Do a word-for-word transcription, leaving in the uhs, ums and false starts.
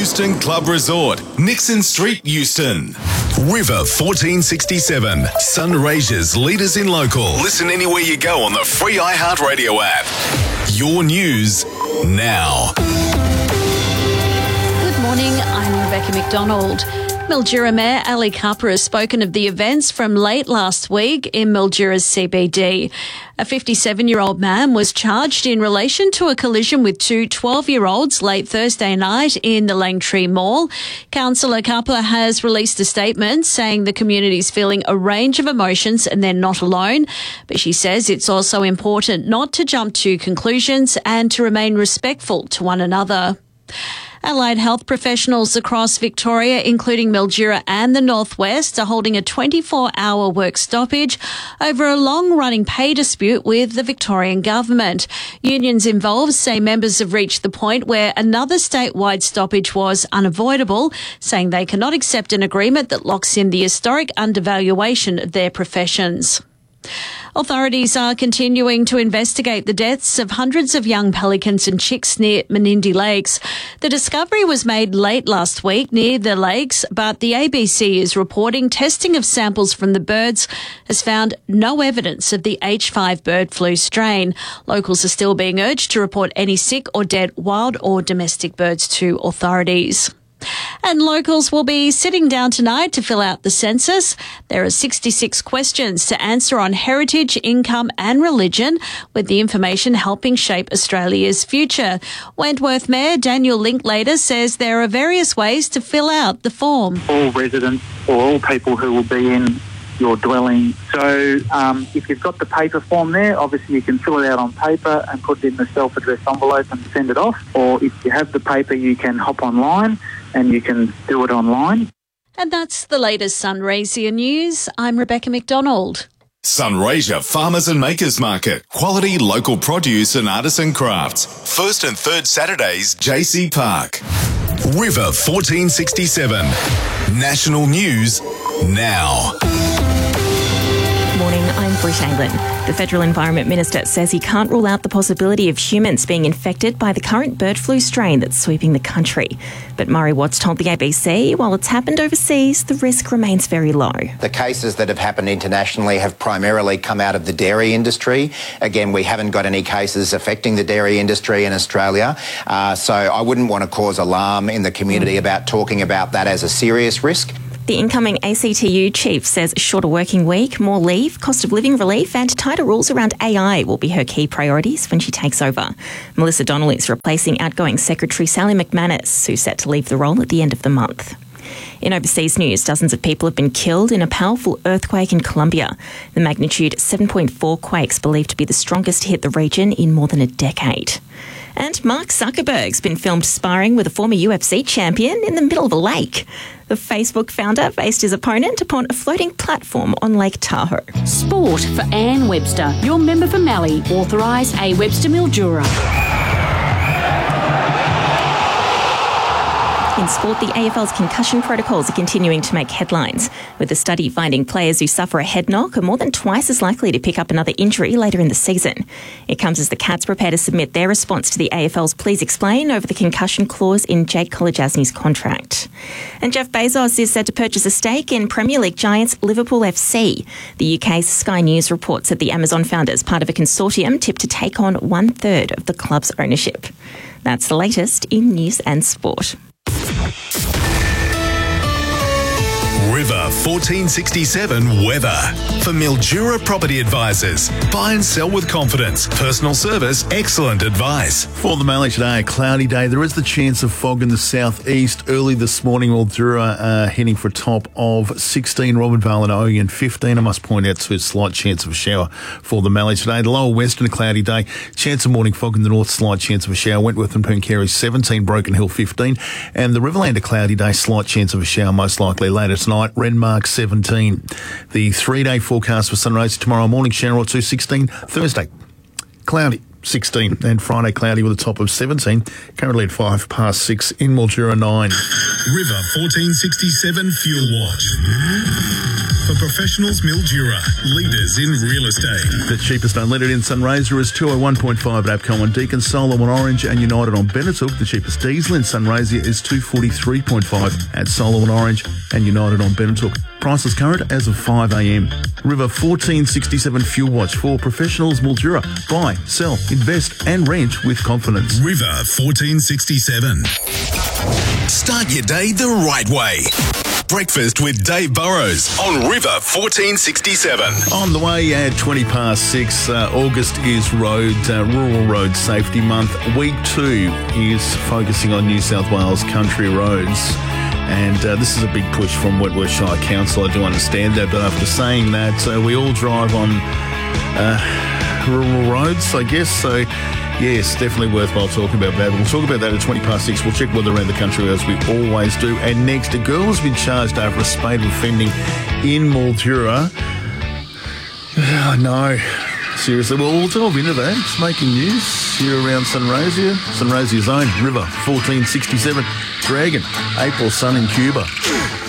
Euston Club Resort, Nixon Street, Euston. River fourteen sixty-seven, Sunraysia's leaders in local. Listen anywhere you go on the free iHeartRadio app. Your news now. Good morning, I'm Rebecca McDonald. Mildura Mayor Ali Cupper has spoken of the events from late last week in Mildura's C B D. A fifty-seven-year-old man was charged in relation to a collision with two twelve-year-olds late Thursday night in the Langtree Mall. Councillor Cupper has released a statement saying the community is feeling a range of emotions and they're not alone. But she says it's also important not to jump to conclusions and to remain respectful to one another. Allied health professionals across Victoria, including Mildura and the Northwest, are holding a twenty-four hour work stoppage over a long-running pay dispute with the Victorian government. Unions involved say members have reached the point where another statewide stoppage was unavoidable, saying they cannot accept an agreement that locks in the historic undervaluation of their professions. Authorities are continuing to investigate the deaths of hundreds of young pelicans and chicks near Menindee Lakes. The discovery was made late last week near the lakes, but the A B C is reporting testing of samples from the birds has found no evidence of the H five bird flu strain. Locals are still being urged to report any sick or dead wild or domestic birds to authorities. And locals will be sitting down tonight to fill out the census. There are sixty-six questions to answer on heritage, income and religion, with the information helping shape Australia's future. Wentworth Mayor Daniel Linklater says there are various ways to fill out the form. All residents or all people who will be in your dwelling. So um, if you've got the paper form there, obviously you can fill it out on paper and put it in the self-addressed envelope and send it off. Or if you have the paper, you can hop online and you can do it online. And that's the latest Sunraysia news. I'm Rebecca McDonald. Sunraysia Farmers and Makers Market. Quality local produce and artisan crafts. First and third Saturdays, J C Park. River fourteen sixty-seven. National News now. Morning, I'm Britt Anglin. The Federal Environment Minister says he can't rule out the possibility of humans being infected by the current bird flu strain that's sweeping the country. But Murray Watts told the A B C while it's happened overseas, the risk remains very low. The cases that have happened internationally have primarily come out of the dairy industry. Again, we haven't got any cases affecting the dairy industry in Australia. Uh, so I wouldn't want to cause alarm in the community about talking about that as a serious risk. The incoming A C T U chief says a shorter working week, more leave, cost of living relief and tighter rules around A I will be her key priorities when she takes over. Melissa Donnelly is replacing outgoing Secretary Sally McManus, who's set to leave the role at the end of the month. In overseas news, dozens of people have been killed in a powerful earthquake in Colombia. The magnitude seven point four quakes believed to be the strongest to hit the region in more than a decade. And Mark Zuckerberg's been filmed sparring with a former U F C champion in the middle of a lake. The Facebook founder faced his opponent upon a floating platform on Lake Tahoe. Sport for Anne Webster, your member for Mallee, authorised A Webster Mildura. In sport, the A F L's concussion protocols are continuing to make headlines, with a study finding players who suffer a head knock are more than twice as likely to pick up another injury later in the season. It comes as the Cats prepare to submit their response to the A F L's Please Explain over the concussion clause in Jake Kolodjasny's contract. And Jeff Bezos is set to purchase a stake in Premier League giants Liverpool F C. The U K's Sky News reports that the Amazon founder is part of a consortium tipped to take on one-third of the club's ownership. That's the latest in news and sport. River fourteen sixty-seven weather. For Mildura Property Advisors. Buy and sell with confidence. Personal service, excellent advice. For the Mallee today, a cloudy day. There is the chance of fog in the southeast. Early this morning, Mildura uh, heading for a top of sixteen. Robinvale and Oregon fifteen. I must point out to a slight chance of a shower for the Mallee today. The lower western, a cloudy day. Chance of morning fog in the north, slight chance of a shower. Wentworth and Pooncarie seventeen. Broken Hill fifteen. And the Riverland, a cloudy day. Slight chance of a shower, most likely later tonight. Renmark seventeen. The three-day forecast for Sunraysia tomorrow morning, shower or two, sixteen. Thursday, cloudy, sixteen. And Friday, cloudy with a top of seventeen. Currently at five past six in Mildura, nine. River fourteen sixty-seven Fuel Watch. for Professionals Mildura, leaders in real estate. The cheapest unleaded in Sunraysia is two oh one point five at APCO on Deakin, Solo on Orange and United on Benetook. The cheapest diesel in Sunraysia is two forty-three point five at Solo on Orange and United on Benetook. Prices current as of five a m. River fourteen sixty-seven Fuel Watch for Professionals Mildura. Buy, sell, invest and rent with confidence. River fourteen sixty-seven. Start your day the right way. Breakfast with Dave Burrows on River fourteen sixty-seven. On the way at twenty past six, uh, August is road, uh, Rural Road Safety Month. Week two is focusing on New South Wales country roads. And uh, this is a big push from Wentworth Shire Council. I do understand that, but after saying that, uh, we all drive on uh, rural roads, I guess. So, yes, definitely worthwhile talking about that. We'll talk about that at twenty past six. We'll check weather around the country as we always do. And next, a girl has been charged over a spate of offending in Mildura. Oh, no. Seriously, well, we'll delve into that. It's making news here around Sunraysia. Sunraysia's own River fourteen sixty-seven Dragon, April sun in Cuba.